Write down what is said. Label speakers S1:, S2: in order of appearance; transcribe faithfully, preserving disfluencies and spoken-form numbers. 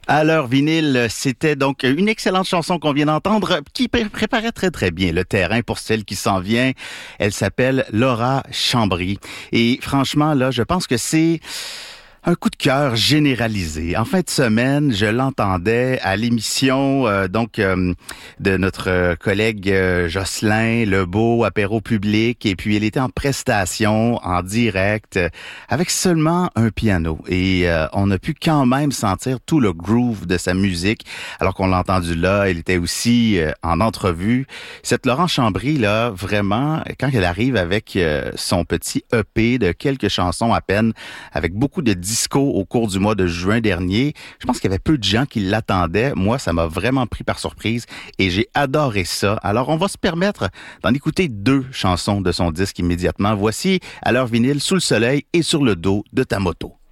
S1: À l'heure vinyle, c'était donc une excellente chanson qu'on vient d'entendre qui pré- préparait très très bien le terrain pour celle qui s'en vient. Elle s'appelle Laura Chambry. Et franchement, là, je pense que c'est un coup de cœur généralisé. En fin de semaine, je l'entendais à l'émission euh, donc euh, de notre euh, collègue euh, Jocelyn Lebeau, apéro public, et puis elle était en prestation, en direct, euh, avec seulement un piano. Et euh, on a pu quand même sentir tout le groove de sa musique, alors qu'on l'a entendu là. Elle était aussi euh, en entrevue. Cette Laurent Chambry, là, vraiment, quand elle arrive avec euh, son petit E P de quelques chansons à peine, avec beaucoup de disco au cours du mois de juin dernier. Je pense qu'il y avait peu de gens qui l'attendaient. Moi, ça m'a vraiment pris par surprise et j'ai adoré ça. Alors, on va se permettre d'en écouter deux chansons de son disque immédiatement. Voici, à l'heure vinyle, Sous le soleil et Sur le dos de ta moto.